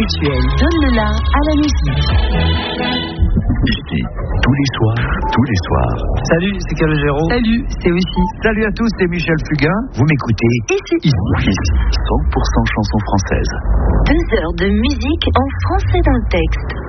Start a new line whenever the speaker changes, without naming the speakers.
rituel donne-le-la à la musique.
Ici, tous les soirs.
Salut, c'est Calogero.
Salut, c'est aussi.
Salut à tous, c'est Michel Fugain. Vous m'écoutez
Ici.
100% chansons françaises.
2 heures de musique en français dans le texte.